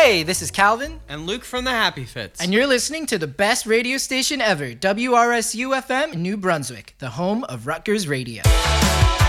Hey, this is Calvin. And Luke from the Happy Fits. And you're listening to the best radio station ever, WRSU-FM in New Brunswick, the home of Rutgers Radio.